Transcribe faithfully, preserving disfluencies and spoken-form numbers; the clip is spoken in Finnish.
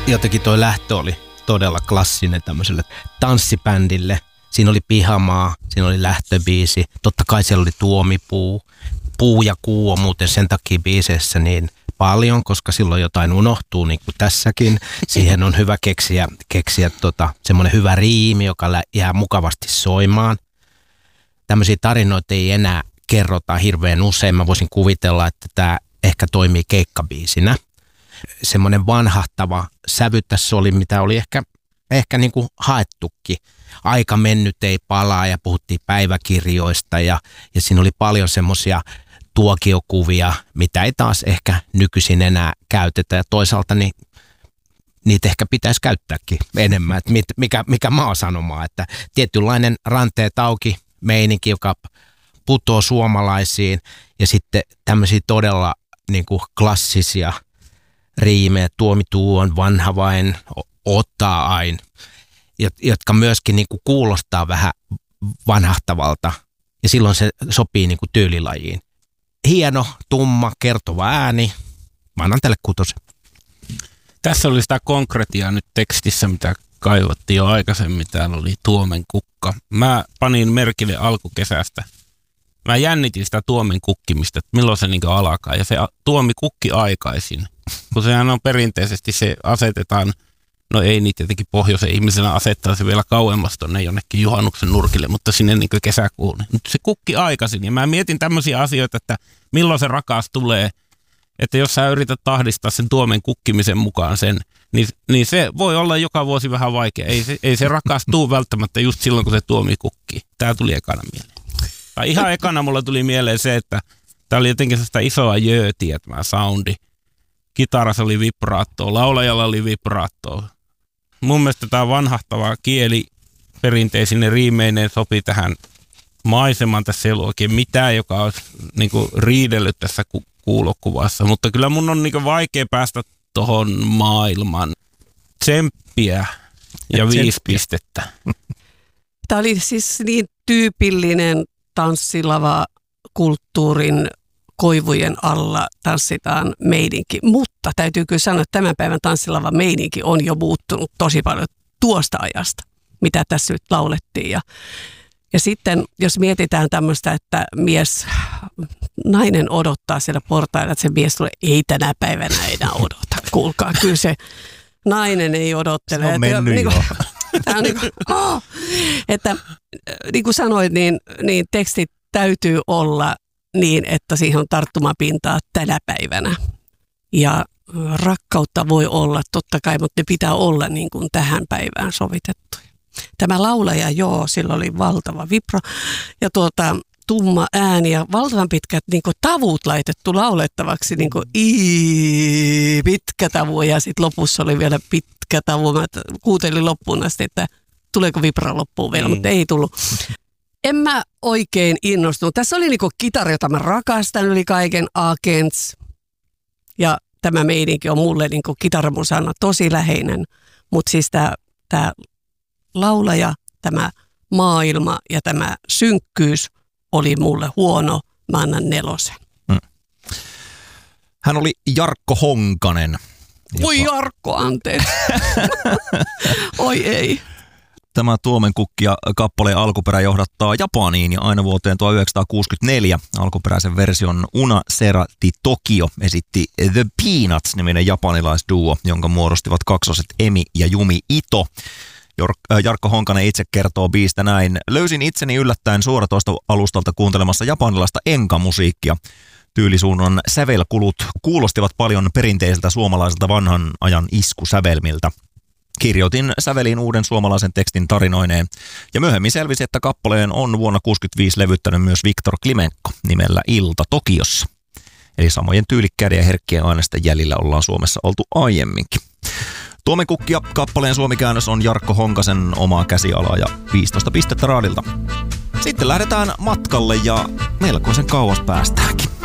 jotenkin toi lähtö oli todella klassinen tämmöiselle tanssibändille. Siinä oli Pihamaa, siinä oli lähtöbiisi. Totta kai siellä oli Tuomipuu. Puu ja kuu on muuten sen takia biiseissä niin paljon, koska silloin jotain unohtuu, niin kuin tässäkin. Siihen on hyvä keksiä, keksiä tota, semmoinen hyvä riimi, joka jää mukavasti soimaan. Tämmöisiä tarinoita ei enää kerrota hirveän usein. Mä voisin kuvitella, että tämä ehkä toimii keikkabiisinä. Semmoinen vanhahtava sävy tässä oli, mitä oli ehkä, ehkä niin kuin haettukin. Aika mennyt ei palaa ja puhuttiin päiväkirjoista ja, ja siinä oli paljon semmoisia tuokiokuvia, mitä ei taas ehkä nykyisin enää käytetä ja toisaalta niin niitä ehkä pitäisi käyttääkin enemmän, että mikä, mikä maa sanomaa, että tietynlainen ranteet auki meininki, joka putoo suomalaisiin ja sitten tämmöisiä todella niin kuin klassisia riimejä, tuomituu on vanha vain, ottaa aina, jotka myöskin niin kuin kuulostaa vähän vanhahtavalta ja silloin se sopii niin kuin tyylilajiin. Hieno, tumma, kertova ääni. Mä annan tälle kutosen. Tässä oli sitä konkretiaa nyt tekstissä, mitä kaivattiin jo aikaisemmin. Täällä oli Tuomen kukka. Mä panin merkille alkukesästä. Mä jännitin sitä Tuomen kukkimista, että milloin se niin alkaa. Ja se Tuomi kukki aikaisin. Kun sehän on perinteisesti, se asetetaan, no ei niitä tietenkin pohjoisen ihmisenä asettaa se vielä kauemmas tonne jonnekin juhannuksen nurkille, mutta sinne niin kesäkuun. Mutta se kukki aikaisin. Ja mä mietin tämmöisiä asioita, että milloin se rakas tulee. Että jos sä yrität tahdistaa sen Tuomen kukkimisen mukaan sen, niin, niin se voi olla joka vuosi vähän vaikea. Ei se, ei se rakas tuu välttämättä just silloin, kun se Tuomi kukkii. Tää tuli ekana mieleen. Tai ihan ekana mulla tuli mieleen se, että tää oli jotenkin sellaista isoa jöötiä tämä soundi. Kitarassa oli vibraattoa, laulajalla oli vibraattoa. Mun mielestä tämä vanhahtava kieli perinteisine riimeineen sopi tähän maisemaan. Tässä ei ollut oikein mitään, joka olisi niin kuin riidellyt tässä ku- kuulokuvassa. Mutta kyllä mun on niin kuin vaikea päästä tohon maailmaan. Tsemppiä ja, ja viisi pistettä. Tämä oli siis niin tyypillinen tanssilava kulttuurin koivujen alla tanssitaan meininki, mutta täytyy kyllä sanoa, että tämän päivän tanssilava meininki on jo muuttunut tosi paljon tuosta ajasta, mitä tässä nyt laulettiin. Ja, ja sitten jos mietitään tämmöistä, että mies, nainen odottaa siellä portailla, että se mies tulee, ei tänä päivänä enää odota, kuulkaa, kyllä se nainen ei odottele. Se on mennyt niin jo. Tämä on niin kuin, oh, että niin kuin sanoit, niin, niin tekstit täytyy olla niin, että siihen on tarttumapintaa tänä päivänä. Ja rakkautta voi olla totta kai, mutta ne pitää olla niin kuin tähän päivään sovitettu. Tämä laulaja, joo, sillä oli valtava vibra ja tuota, tumma ääni ja valtavan pitkät niin kuin tavut laitettu laulettavaksi, niin kuin ii, pitkä tavu ja sitten lopussa oli vielä pitkä tavu. Mä kuuntelin loppuun asti, että tuleeko vibra loppuun vielä, mm. mutta ei tullut. En mä oikein innostunut. Tässä oli niinku kitara, jota mä rakastan yli kaiken, Agents. Ja tämä meininki on mulle niinku kitaramusana tosi läheinen. Mutta siis tämä laulaja, tämä maailma ja tämä synkkyys oli mulle huono. Mä annan nelosen. Hmm. Hän oli Jarkko Honkanen. Voi joka... Jarkko, anteeksi. Oi ei. Tämä Tuomen kukkia kappaleen alkuperä johdattaa Japaniin ja aina vuoteen tuhatyhdeksänsataakuusikymmentäneljä. Alkuperäisen version Una Sera di Tokio esitti The Peanuts-niminen japanilaisduo, jonka muodostivat kaksoset Emi ja Jumi Ito. Jarkko Honkanen itse kertoo biistä näin. Löysin itseni yllättäen suoratoistoalustalta kuuntelemassa japanilaista enka-musiikkia. Tyylisuunnan sävelkulut kuulostivat paljon perinteiseltä suomalaiselta vanhan ajan iskusävelmiltä. Kirjoitin säveliin uuden suomalaisen tekstin tarinoineen ja myöhemmin selvisi, että kappaleen on vuonna tuhatyhdeksänsataakuusikymmentäviisi levyttänyt myös Viktor Klimenko nimellä Ilta Tokiossa. Eli samojen tyylikkäiden ja herkkien aineisten jäljillä ollaan Suomessa oltu aiemminkin. Tuomen kukkia kappaleen suomikäännös on Jarkko Honkasen omaa käsialaa ja viisitoista pistettä raadilta. Sitten lähdetään matkalle ja melkoisen kauas päästäänkin.